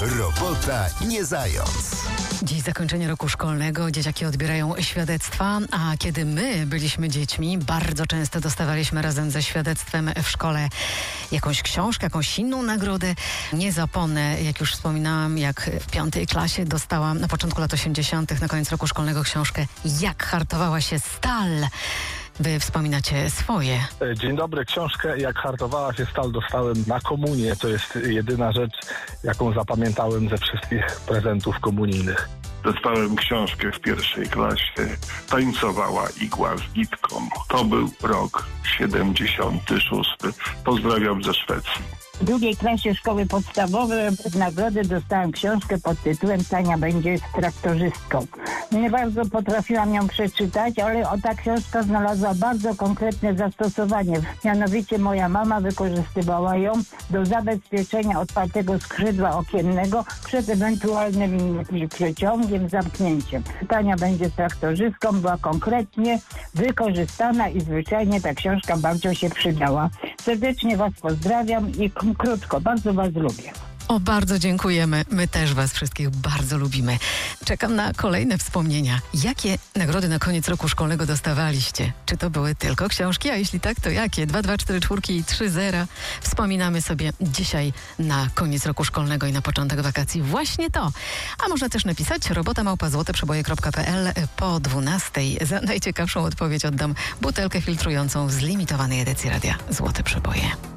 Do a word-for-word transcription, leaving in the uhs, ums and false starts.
Robota nie zając. Dziś zakończenie roku szkolnego, dzieciaki odbierają świadectwa, a kiedy my byliśmy dziećmi, bardzo często dostawaliśmy razem ze świadectwem w szkole jakąś książkę, jakąś inną nagrodę. Nie zapomnę, jak już wspominałam, jak w piątej klasie dostałam na początku lat osiemdziesiątych, na koniec roku szkolnego książkę Jak hartowała się stal. Wy wspominacie swoje. Dzień dobry. Książkę Jak hartowała się stal dostałem na komunię. To jest jedyna rzecz, jaką zapamiętałem ze wszystkich prezentów komunijnych. Dostałem książkę w pierwszej klasie. Tańcowała igła z nitką. To był rok siedemdziesiąty szósty. Pozdrawiam ze Szwecji. W drugiej klasie szkoły podstawowej w nagrodę dostałam książkę pod tytułem Tania będzie traktorzystką. Nie bardzo potrafiłam ją przeczytać, ale ta książka znalazła bardzo konkretne zastosowanie. Mianowicie moja mama wykorzystywała ją do zabezpieczenia otwartego skrzydła okiennego przed ewentualnym jakimś przeciągiem, zamknięciem. Tania będzie traktorzystką była konkretnie wykorzystana i zwyczajnie ta książka bardzo się przydała. Serdecznie Was pozdrawiam i krótko, bardzo Was lubię. O, bardzo dziękujemy. My też Was wszystkich bardzo lubimy. Czekam na kolejne wspomnienia. Jakie nagrody na koniec roku szkolnego dostawaliście? Czy to były tylko książki? A jeśli tak, to jakie? Dwa, dwa, cztery, czwórki i trzy zera. Wspominamy sobie dzisiaj na koniec roku szkolnego i na początek wakacji właśnie to. A można też napisać robota małpa złote przeboje kropka pe el po dwunastej. Za najciekawszą odpowiedź oddam butelkę filtrującą z limitowanej edycji Radia Złote Przeboje.